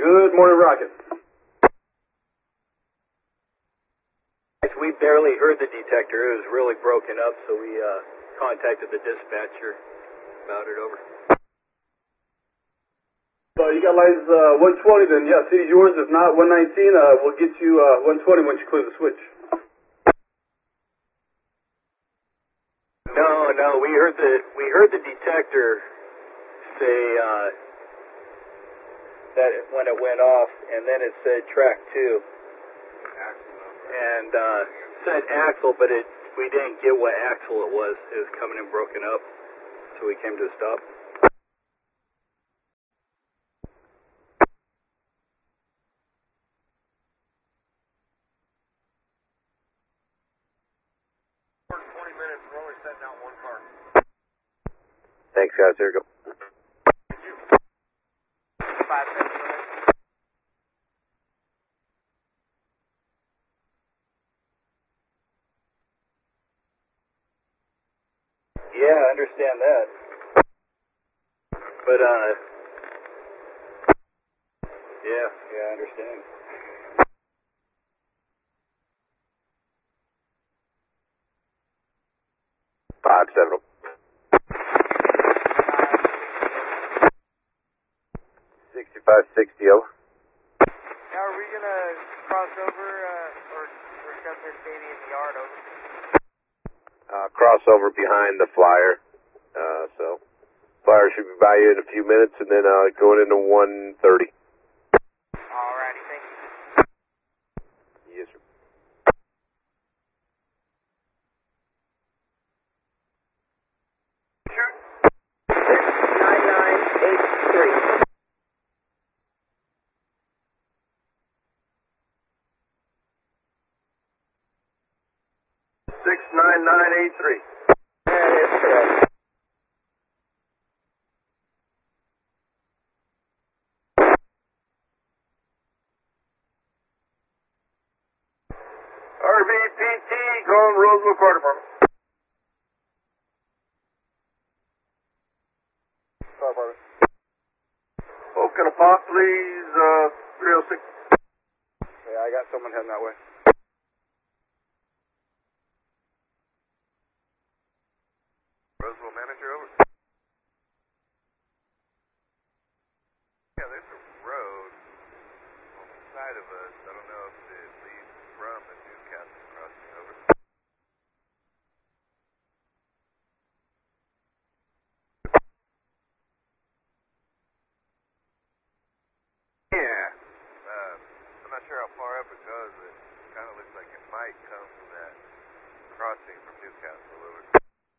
Good morning, Rocket. We barely heard the detector. It was really broken up, so we contacted the dispatcher about it. Over. You got license 120 then. Yeah, city's yours. If not, 119. We'll get you 120 once you clear the switch. No, we heard the detector say that when it went off, and then it said track 2, and said axle, but we didn't get what axle it was. It was coming in broken up, so we came to a stop. Thanks, guys. Here we go. 5 minutes. Yeah, I understand that. But, yeah, I understand. Five, 7. 6560. Now, are we going to cross over or shut this baby in the yard over? Crossover behind the flyer. So, flyer should be by you in a few minutes, and then going into 130. Alrighty, thank you. Yes, sir. Shoot. 69983. 69983. That is correct. RVPT, going Roseville Fire Department. Fire Department. Oak and Apoples, 306. Yeah, I got someone heading that way. Roseville manager, over. Yeah, there's a road on the side of us. I don't know if it leads from the Newcastle crossing, over. Yeah. I'm not sure how far up it goes. It kind of looks like it might come from that crossing from Newcastle, over.